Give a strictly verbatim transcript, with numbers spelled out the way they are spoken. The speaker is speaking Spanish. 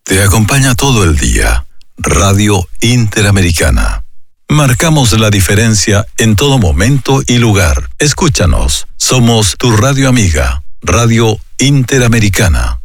Te acompaña todo el día. Radio Interamericana. Marcamos la diferencia en todo momento y lugar. Escúchanos. Somos tu radio amiga, Radio Interamericana.